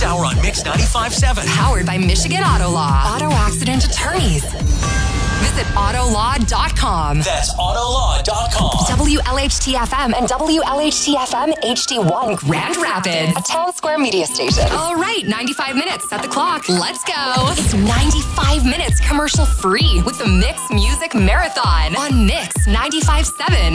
This hour on Mix 95.7. Powered by Michigan Auto Law. Auto accident attorneys. Visit autolaw.com. That's autolaw.com. WLHT-FM and WLHT-FM HD1 Grand Rapids. A Town Square media station. All right, 95 minutes. Set the clock. Let's go. It's 95 minutes commercial free with the Mix Music Marathon on Mix 95.7.